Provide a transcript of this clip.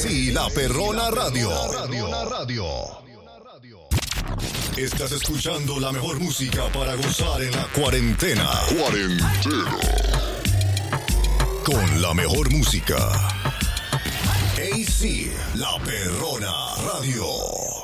AC La Perrona Radio. Estás escuchando la mejor música para gozar en la cuarentena. Con la mejor música. AC La Perrona Radio.